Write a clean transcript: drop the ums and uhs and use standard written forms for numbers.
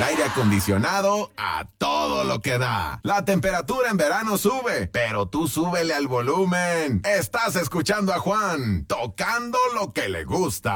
el aire acondicionado a todo lo que da. La temperatura en verano sube, pero tú súbele al volumen. Estás escuchando a Juan, tocando lo que le gusta.